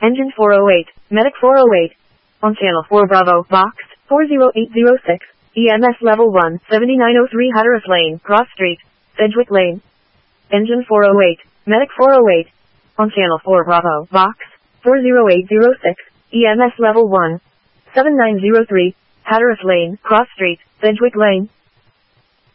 Engine 408, Medic 408. On Channel 4 Bravo, Box 40806, EMS Level 1, 7903 Hatteras Lane, Cross Street, Sedgwick Lane. Engine 408, Medic 408. On Channel 4 Bravo, Box 40806, EMS Level 1, 7903, Hatteras Lane, Cross Street, Sedgwick Lane.